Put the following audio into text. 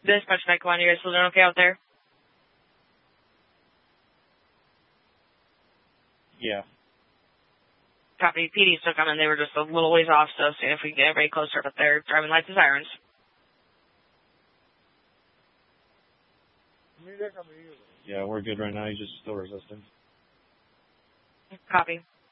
Dispatch 911, you guys still doing okay out there? Yeah. Copy. PD still coming. They were just a little ways off, so seeing if we can get everybody closer, but they're driving lights and sirens. Yeah, we're good right now. He's just still resisting. Copy.